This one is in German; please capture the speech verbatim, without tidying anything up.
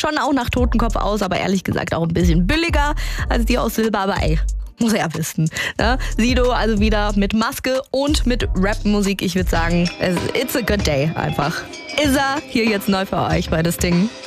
schon auch nach Totenkopf aus, aber ehrlich gesagt auch ein bisschen billiger als die aus Silber, aber ey, muss er ja wissen. Ne? Sido also wieder mit Maske und mit Rap-Musik. Ich würde sagen, it's a good day einfach. Ist er hier jetzt neu für euch bei das Ding.